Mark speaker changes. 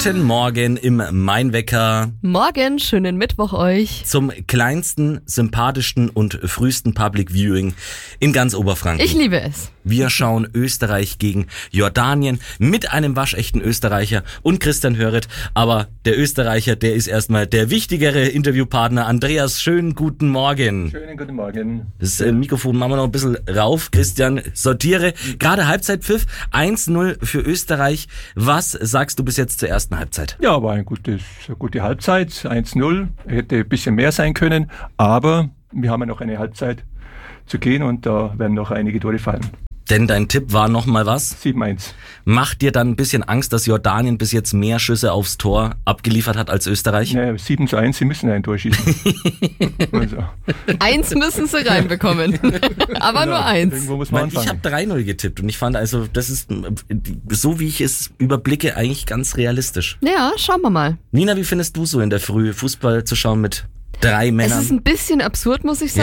Speaker 1: Guten Morgen im Mainwecker.
Speaker 2: Morgen, schönen Mittwoch euch.
Speaker 1: Zum kleinsten, sympathischsten und frühesten Public Viewing in ganz Oberfranken.
Speaker 2: Ich liebe es.
Speaker 1: Wir schauen Österreich gegen Jordanien mit einem waschechten Österreicher und Christian Höret. Aber der Österreicher, der ist erstmal der wichtigere Interviewpartner. Andreas, schönen guten Morgen.
Speaker 3: Schönen guten Morgen.
Speaker 1: Das Mikrofon machen wir noch ein bisschen rauf. Christian, sortiere. Gerade Halbzeitpfiff, 1-0 für Österreich. Was sagst du bis jetzt zur ersten Halbzeit?
Speaker 3: Ja, war eine gute Halbzeit, 1-0. Hätte ein bisschen mehr sein können, aber wir haben ja noch eine Halbzeit zu gehen und da werden noch einige Tore fallen.
Speaker 1: Denn dein Tipp war nochmal was?
Speaker 3: 7-1.
Speaker 1: Macht dir dann ein bisschen Angst, dass Jordanien bis jetzt mehr Schüsse aufs Tor abgeliefert hat als Österreich?
Speaker 3: Naja, 7-1, sie müssen ein Tor schießen. Also.
Speaker 2: 1 müssen sie reinbekommen. Aber nur 1.
Speaker 3: Irgendwo muss man
Speaker 1: Ich
Speaker 3: anfangen.
Speaker 1: habe 3-0 getippt und ich fand also, das ist, so wie ich es überblicke, eigentlich ganz realistisch.
Speaker 2: Ja, schauen wir mal.
Speaker 1: Nina, wie findest du so in der Früh Fußball zu schauen mit 3 Männern?
Speaker 2: Es ist ein bisschen absurd, muss ich sagen.